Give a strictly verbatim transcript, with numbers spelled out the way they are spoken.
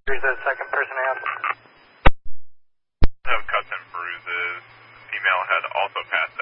Here's the second person out. Have cuts and bruises. Female had also passed